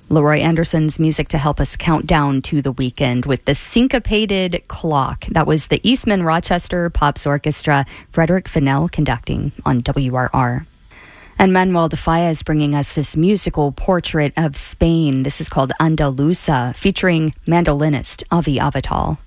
Leroy Anderson's music to help us count down to the weekend with the syncopated clock. That was the Eastman Rochester Pops Orchestra, Frederick Fennell conducting on WRR. And Manuel de Falla is bringing us this musical portrait of Spain. This is called Andalusa, featuring mandolinist Avi Avital.